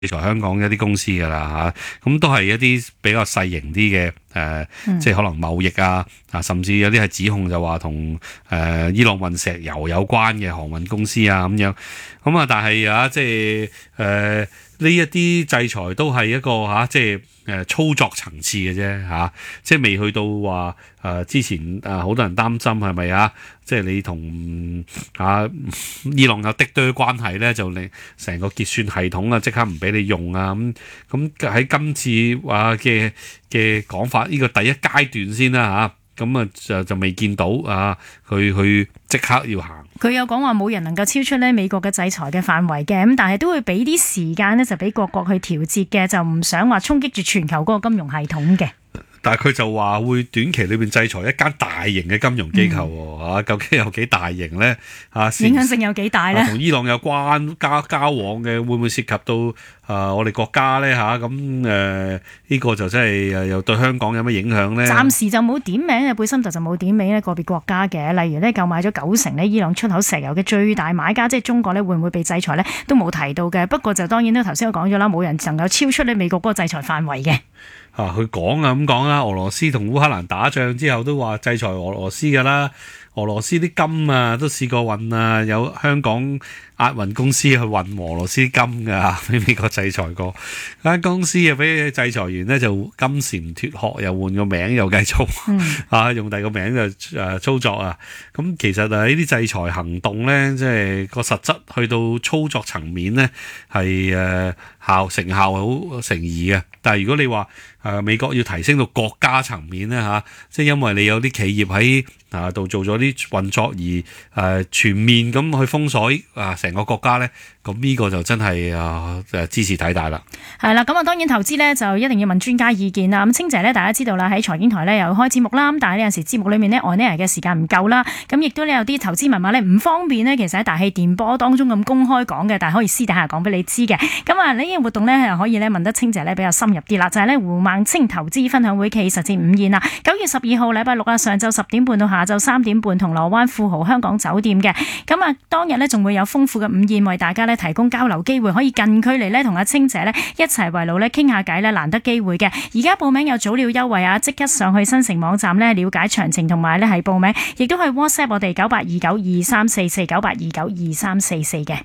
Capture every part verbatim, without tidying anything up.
裁香港一啲公司㗎啦嚇，咁都係一啲比較細型啲嘅誒，即係可能貿易啊，啊甚至有啲係指控就話同誒伊朗運石油有關嘅航運公司啊咁樣，咁啊但係啊即係誒呢一啲制裁都係一個嚇、啊、即係誒操作層次嘅啫嚇，即係未去到話誒、呃、之前啊好多人擔心係咪啊？即係你同啊伊朗有的多關係咧，就你成個結算系統啊，即刻唔俾你用啊咁。咁喺今次話嘅嘅講法，呢、這個第一階段先啦嚇，咁啊就就未見到啊，佢去即刻要行。 佢有講話冇人能夠超出咧美國嘅制裁嘅範圍嘅，咁但係都會俾啲時間呢，就俾各國去調節嘅，就唔想話衝擊住全球嗰個金融系統嘅。 但係佢就話會短期裏邊制裁一間大型嘅金融機構喎、嗯啊、究竟有幾大型咧？啊， 影響性有幾大咧？ 同、啊、伊朗有關交交往嘅，會唔會涉及到啊我哋國家咧嚇？咁誒呢個就真係誒又對香港有乜影響咧？ 暫時就冇點名嘅，貝森特就冇點名咧個別國家嘅，例如咧購買咗九成咧伊朗出口石油嘅最大買家即係中國咧，會唔會被制裁咧？都冇提到嘅。不過就當然咧頭先我講咗啦，冇人能夠超出咧美國嗰個制裁範圍嘅。 啊，佢講啊咁講啦，俄羅斯同烏克蘭打仗之後都話制裁俄羅斯㗎啦，俄羅斯啲金啊都試過運啊，有香港押運公司去運俄羅斯金㗎，俾美國制裁過間公司啊，俾制裁完呢，就金蟬脫殼，又換個名又繼續、嗯、啊用第二個名就誒操作啊，咁其實啊呢啲制裁行動咧，即係個實質去到操作層面咧係誒效成效好成疑嘅，但係如果你話誒、啊、美國要提升到國家層面咧嚇、啊，即係因為你有啲企業喺啊度做咗啲運作而誒、啊、全面咁去封鎖啊成個國家咧，咁呢個就真係啊誒茲事體大啦。 係啦，咁啊當然投資咧就一定要問專家意見啦。咁清姐咧大家知道啦，喺財經台咧又開節目啦，咁但係呢有時節目裏面呢 on air 嘅時間唔夠啦，咁亦都咧有啲投資密碼咧唔方便呢，其實喺大氣電波當中咁公開講嘅，但係可以私底下講俾你知嘅。咁啊呢個活動咧又可以咧問得清姐咧比較深入啲啦，就係咧胡孟青投資分享會暨實戰午宴啦，九月十二號禮拜六啊，上晝十點半到下晝三點半，銅鑼灣富豪香港酒店嘅。咁啊，當日咧仲會有豐富嘅午宴，為大家咧提供交流機會，可以近距離咧同阿清姐咧一齊圍爐咧傾下偈咧，難得機會嘅。而家報名有早鳥優惠啊，即刻上去新城網站咧了解詳情，同埋咧係報名，亦都係 WhatsApp 我哋九八二九二三四四九八二九二三四四嘅。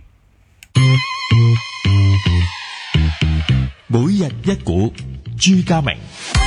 每日一股，朱家明。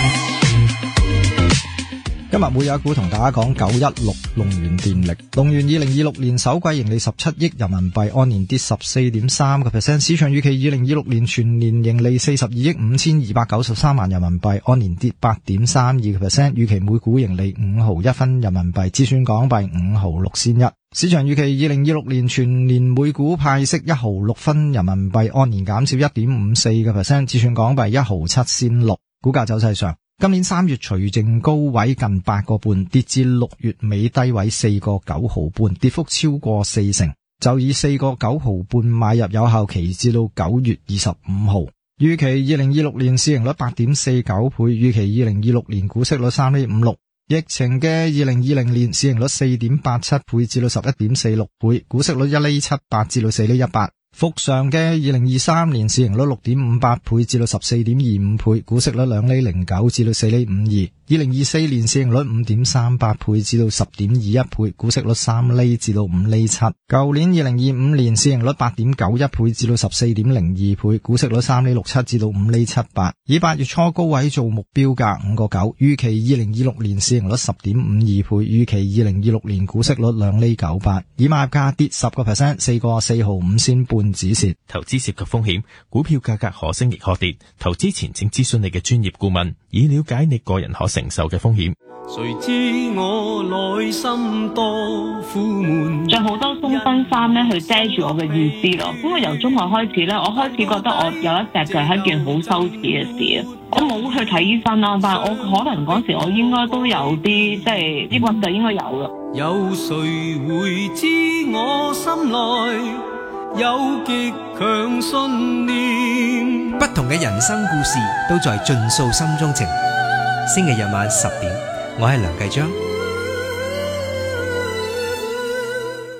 今日每日一股同大家講九一六龍源電力。龍源二零二六年首季盈利十七億人民幣，按年跌十四點三個 percent。市場預期二零二六年全年盈利四十二億五千二百九十三萬人民幣，按年跌八點三二個 percent。預期每股盈利五毫一分人民幣，折算港幣五毫六仙一。市場預期二零二六年全年每股派息一毫六分人民幣，按年減少一點五四個 percent， 折算港幣一毫七仙六。股價走勢上，今年三月除淨高位近八個半，跌至六月尾低位四個九毫半，跌幅超過四成。就以四個九毫半買入有效期至到九月二十五號。預期二零二六年市盈率八點四九倍，預期二零二六年股息率三厘五六。疫情嘅二零二零年市盈率四點八七倍至到十一點四六倍，股息率一厘七八至到四厘一八。復常嘅二零二三年市盈率六點五八倍至到十四點二五倍，股息率兩厘零九至到四厘五二。二零二四年市盈率五點三八倍至到十點二一倍，股息率三厘至到五厘七。舊年二零二五年市盈率八點九一倍至到十四點零二倍，股息率三厘六七至到五厘七八。以八月初高位做目標價五個九，預期二零二六年市盈率十點五二倍，預期二零二六年股息率兩厘九八。以買入價跌十個 percent， 四個四毫五仙半止蝕。 投資涉及風險，股票價格可升亦可跌，投資前請諮詢你嘅專業顧問，以了解你個人可承受嘅風險。 誰知我內心多苦悶， 着好多鬆身衫咧去遮住我嘅意思咯。咁我由中學開始咧，我開始覺得我有一隻腳係一件好羞恥嘅事啊。我冇去睇醫生啦，但係我可能嗰時我應該都有啲即係抑鬱就應該有啦。 有誰會知我心內有極強信念？ 不同嘅人生故事都在盡訴心中情。星期日晚十點，我係梁繼章。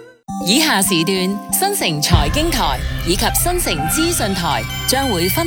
以下時段新城財經台以及新城資訊台將會分